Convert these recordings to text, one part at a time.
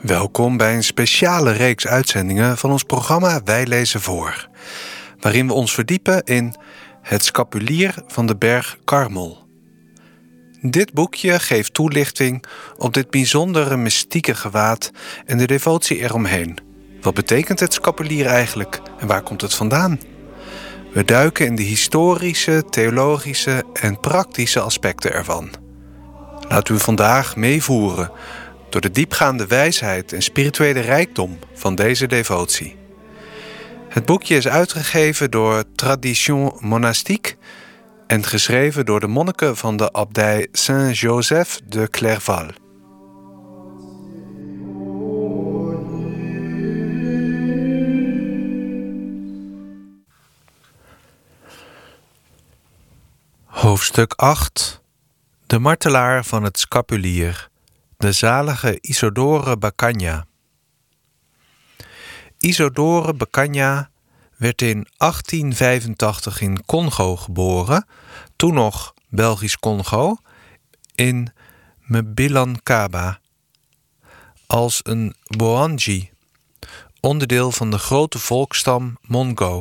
Welkom bij een speciale reeks uitzendingen van ons programma Wij lezen voor, waarin we ons verdiepen in Het Scapulier van de berg Karmel. Dit boekje geeft toelichting op dit bijzondere mystieke gewaad en de devotie eromheen. Wat betekent het scapulier eigenlijk en waar komt het vandaan? We duiken in de historische, theologische en praktische aspecten ervan. Laten we vandaag meevoeren door de diepgaande wijsheid en spirituele rijkdom van deze devotie. Het boekje is uitgegeven door Tradition Monastique en geschreven door de monniken van de abdij Saint-Joseph de Clairval. Hoofdstuk 8. De martelaar van het scapulier, de zalige Isidore Bacagna. Isidore Bacagna werd in 1885 in Congo geboren, toen nog Belgisch Congo, in Mbilankaba, als een Boanji, onderdeel van de grote volksstam Mongo.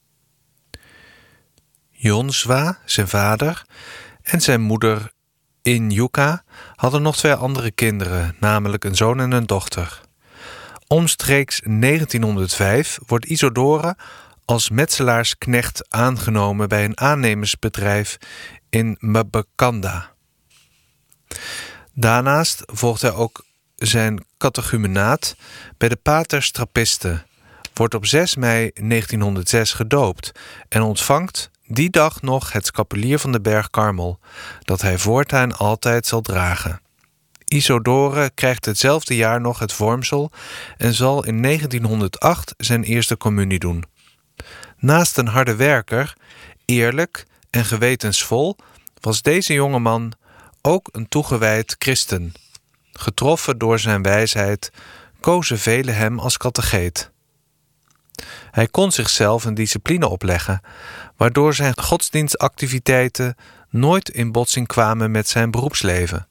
Jonswa, zijn vader, en zijn moeder Inyuka hadden nog 2 andere kinderen, namelijk een zoon en een dochter. Omstreeks 1905 wordt Isidore als metselaarsknecht aangenomen bij een aannemersbedrijf in Mbakanda. Daarnaast volgt hij ook zijn catechumenaat bij de paters Trappisten, wordt op 6 mei 1906 gedoopt en ontvangt die dag nog het scapulier van de berg Karmel, dat hij voortaan altijd zal dragen. Isidore krijgt hetzelfde jaar nog het vormsel en zal in 1908 zijn eerste communie doen. Naast een harde werker, eerlijk en gewetensvol, was deze jongeman ook een toegewijd christen. Getroffen door zijn wijsheid kozen velen hem als catecheet. Hij kon zichzelf een discipline opleggen, waardoor zijn godsdienstactiviteiten nooit in botsing kwamen met zijn beroepsleven.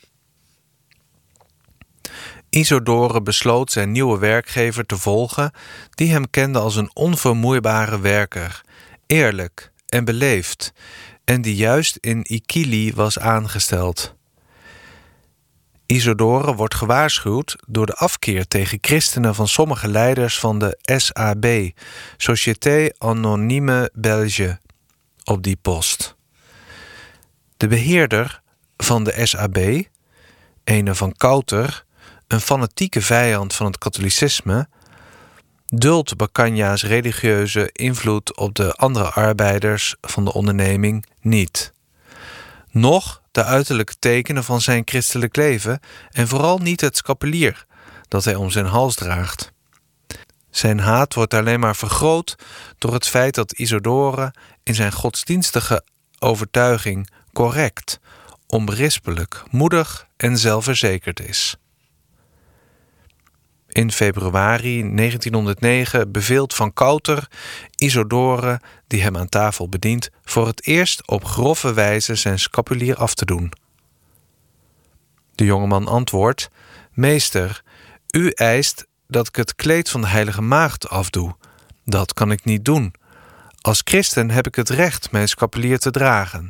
Isidore besloot zijn nieuwe werkgever te volgen, die hem kende als een onvermoeibare werker, eerlijk en beleefd, en die juist in Ikili was aangesteld. Isidore wordt gewaarschuwd door de afkeer tegen christenen van sommige leiders van de SAB, Société Anonyme Belge, op die post. De beheerder van de SAB, ene van Kouter, een fanatieke vijand van het katholicisme, duldt Bacagna's religieuze invloed op de andere arbeiders van de onderneming niet. Noch de uiterlijke tekenen van zijn christelijk leven en vooral niet het scapulier dat hij om zijn hals draagt. Zijn haat wordt alleen maar vergroot door het feit dat Isidore in zijn godsdienstige overtuiging correct, onberispelijk, moedig en zelfverzekerd is. In februari 1909 beveelt Van Kouter Isidore, die hem aan tafel bedient, voor het eerst op grove wijze zijn scapulier af te doen. De jongeman antwoordt: Meester, u eist dat ik het kleed van de heilige maagd afdoe. Dat kan ik niet doen. Als christen heb ik het recht mijn scapulier te dragen.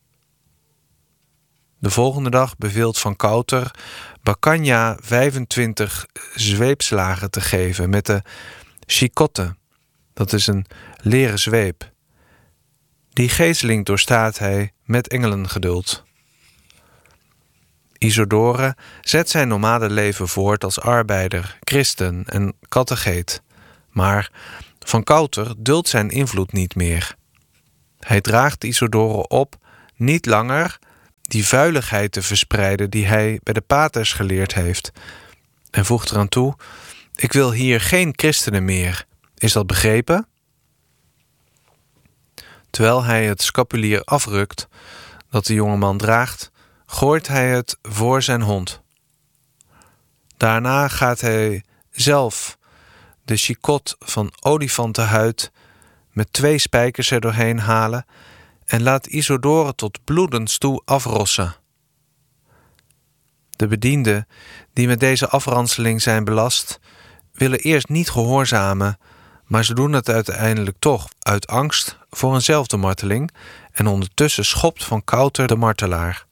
De volgende dag beveelt Van Kouter Bacagna 25 zweepslagen te geven met de chicotte, dat is een leren zweep. Die geeseling doorstaat hij met engelengeduld. Isidore zet zijn nomade leven voort als arbeider, christen en catecheet. Maar Van Kouter duldt zijn invloed niet meer. Hij draagt Isidore op niet langer die vuiligheid te verspreiden die hij bij de paters geleerd heeft, en voegt eraan toe: ik wil hier geen christenen meer. Is dat begrepen? Terwijl hij het scapulier afrukt dat de jongeman draagt, gooit hij het voor zijn hond. Daarna gaat hij zelf de chicot van olifantenhuid met 2 spijkers er doorheen halen en laat Isidore tot bloedens toe afrossen. De De bedienden die met deze afranseling zijn belast, willen eerst niet gehoorzamen, maar ze doen het uiteindelijk toch uit angst voor eenzelfde marteling en ondertussen schopt Van Kouter de martelaar.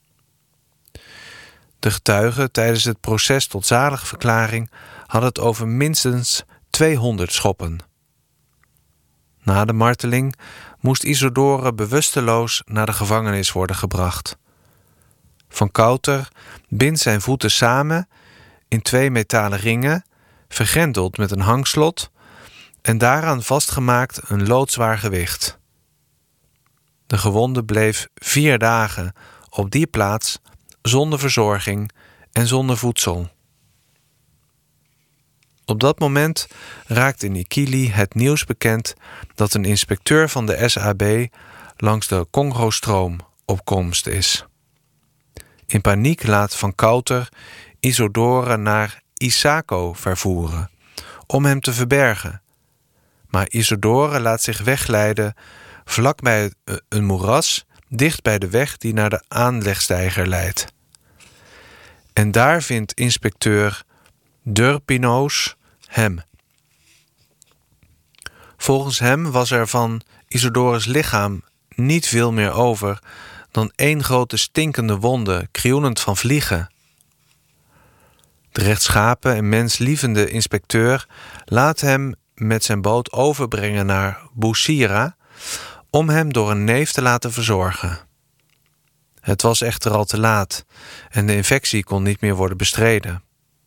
De getuigen tijdens het proces tot zaligverklaring hadden het over minstens 200 schoppen. Na de marteling moest Isidore bewusteloos naar de gevangenis worden gebracht. Van Kouter bindt zijn voeten samen in 2 metalen ringen, vergrendeld met een hangslot en daaraan vastgemaakt een loodzwaar gewicht. De gewonde bleef 4 dagen op die plaats zonder verzorging en zonder voedsel. Op dat moment raakt in Ikili het nieuws bekend dat een inspecteur van de SAB langs de Congo-stroom op komst is. In paniek laat Van Kouter Isidore naar Isako vervoeren om hem te verbergen. Maar Isidore laat zich wegleiden vlakbij een moeras dicht bij de weg die naar de aanlegsteiger leidt. En daar vindt inspecteur Durpinoos hem. Volgens hem was er van Isidore's lichaam niet veel meer over dan 1 grote stinkende wonde, krioelend van vliegen. De rechtschapen en menslievende inspecteur laat hem met zijn boot overbrengen naar Boussira om hem door een neef te laten verzorgen. Het was echter al te laat en de infectie kon niet meer worden bestreden.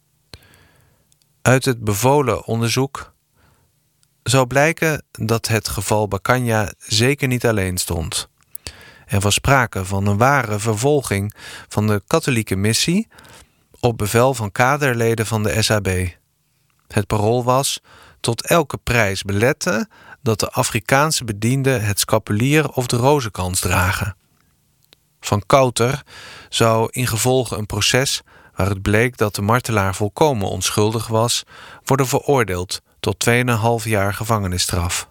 Uit het bevolen onderzoek zou blijken dat het geval Bakanja zeker niet alleen stond. Er was sprake van een ware vervolging van de katholieke missie op bevel van kaderleden van de SAB. Het parool was tot elke prijs beletten dat de Afrikaanse bedienden het scapulier of de rozenkrans dragen. Van Kouter zou ingevolge een proces waaruit bleek dat de martelaar volkomen onschuldig was, worden veroordeeld tot 2,5 jaar gevangenisstraf.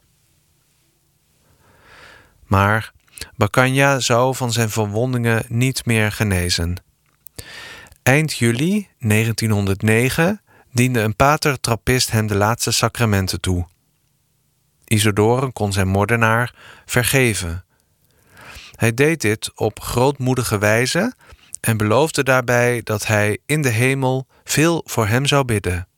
Maar Bakanja zou van zijn verwondingen niet meer genezen. Eind juli 1909 diende een pater-trappist hem de laatste sacramenten toe. Isidore kon zijn moordenaar vergeven. Hij deed dit op grootmoedige wijze en beloofde daarbij dat hij in de hemel veel voor hem zou bidden.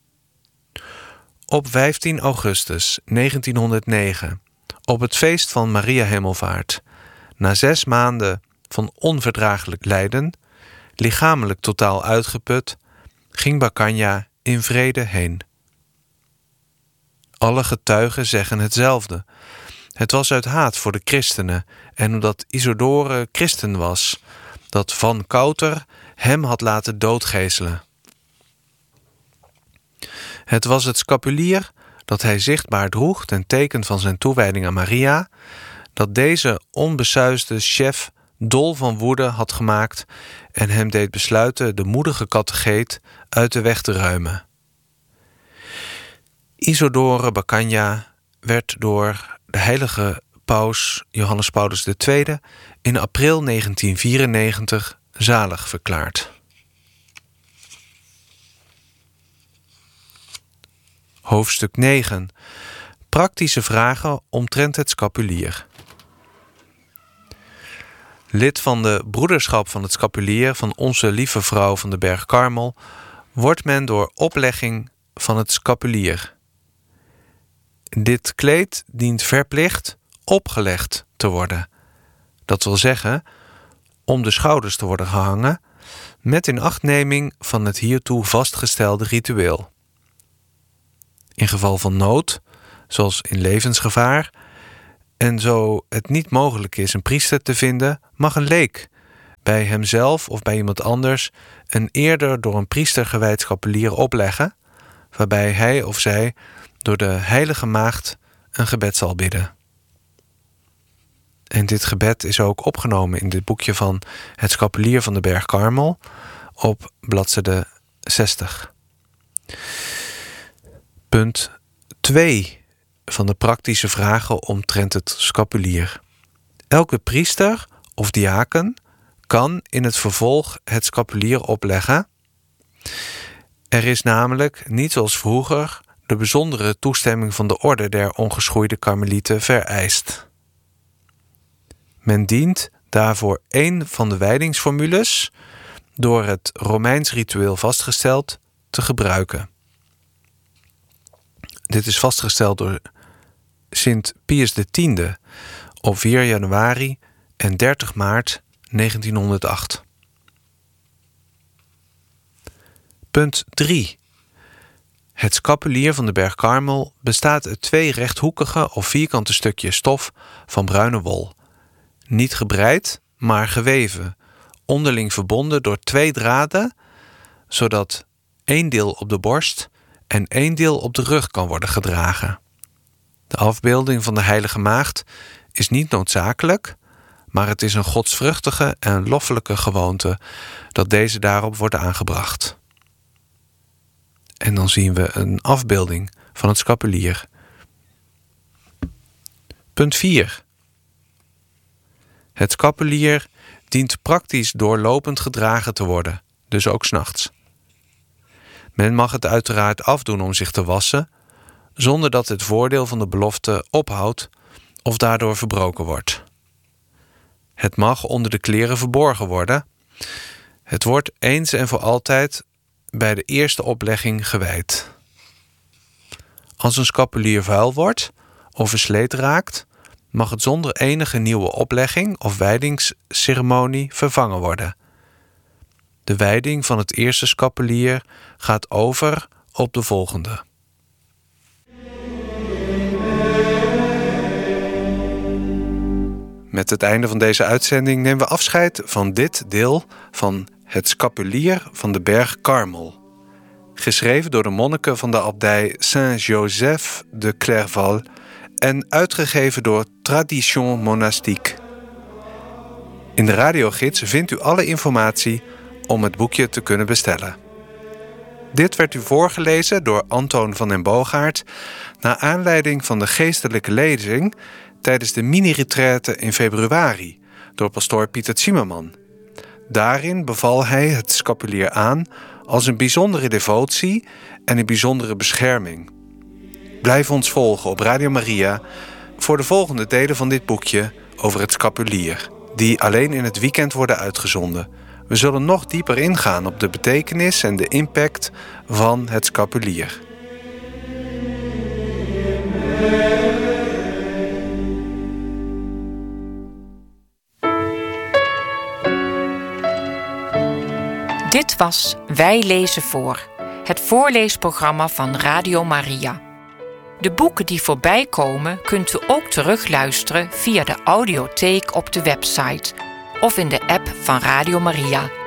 Op 15 augustus 1909, op het feest van Maria Hemelvaart, na 6 maanden van onverdraaglijk lijden, lichamelijk totaal uitgeput, ging Bakanja in vrede heen. Alle getuigen zeggen hetzelfde. Het was uit haat voor de christenen en omdat Isidore christen was, dat Van Kouter hem had laten doodgeeselen. Het was het scapulier dat hij zichtbaar droeg ten teken van zijn toewijding aan Maria, dat deze onbesuisde chef dol van woede had gemaakt en hem deed besluiten de moedige katecheet uit de weg te ruimen. Isidore Bakanja werd door de heilige paus Johannes Paulus II in april 1994 zalig verklaard. Hoofdstuk 9. Praktische vragen omtrent het scapulier. Lid van de broederschap van het scapulier van Onze Lieve Vrouw van de Berg Karmel wordt men door oplegging van het scapulier. Dit kleed dient verplicht opgelegd te worden. Dat wil zeggen, om de schouders te worden gehangen, met inachtneming van het hiertoe vastgestelde ritueel. In geval van nood, zoals in levensgevaar, en zo het niet mogelijk is een priester te vinden, mag een leek bij hemzelf of bij iemand anders een eerder door een priester gewijd scapulier opleggen, waarbij hij of zij door de heilige maagd een gebed zal bidden. En dit gebed is ook opgenomen in dit boekje van het scapulier van de Berg Karmel op bladzijde 60. Punt 2 van de praktische vragen omtrent het scapulier. Elke priester of diaken kan in het vervolg het scapulier opleggen. Er is namelijk, niet zoals vroeger, de bijzondere toestemming van de orde der ongeschoeide karmelieten vereist. Men dient daarvoor één van de wijdingsformules, door het Romeins ritueel vastgesteld, te gebruiken. Dit is vastgesteld door Sint Pius X op 4 januari en 30 maart 1908. Punt 3. Het scapulier van de berg Karmel bestaat uit 2 rechthoekige of vierkante stukjes stof van bruine wol. Niet gebreid, maar geweven, onderling verbonden door 2 draden, zodat 1 deel op de borst en 1 deel op de rug kan worden gedragen. De afbeelding van de Heilige Maagd is niet noodzakelijk, maar het is een godsvruchtige en loffelijke gewoonte dat deze daarop wordt aangebracht. En dan zien we een afbeelding van het scapulier. Punt 4. Het scapulier dient praktisch doorlopend gedragen te worden, dus ook 's nachts. Men mag het uiteraard afdoen om zich te wassen, zonder dat het voordeel van de belofte ophoudt of daardoor verbroken wordt. Het mag onder de kleren verborgen worden. Het wordt eens en voor altijd bij de eerste oplegging gewijd. Als een scapulier vuil wordt of versleten raakt, mag het zonder enige nieuwe oplegging of wijdingsceremonie vervangen worden. De wijding van het eerste scapulier gaat over op de volgende. Met het einde van deze uitzending nemen we afscheid van dit deel van het scapulier van de berg Karmel. Geschreven door de monniken van de abdij Saint-Joseph de Clairval en uitgegeven door Tradition Monastique. In de radiogids vindt u alle informatie om het boekje te kunnen bestellen. Dit werd u voorgelezen door Antoon van den Boogaard naar aanleiding van de geestelijke lezing tijdens de mini-retraite in februari door pastoor Pieter Zimmerman. Daarin beval hij het scapulier aan als een bijzondere devotie en een bijzondere bescherming. Blijf ons volgen op Radio Maria voor de volgende delen van dit boekje over het scapulier, die alleen in het weekend worden uitgezonden. We zullen nog dieper ingaan op de betekenis en de impact van het scapulier. Dit was Wij lezen voor, het voorleesprogramma van Radio Maria. De boeken die voorbij komen kunt u ook terugluisteren via de audiotheek op de website of in de app van Radio Maria.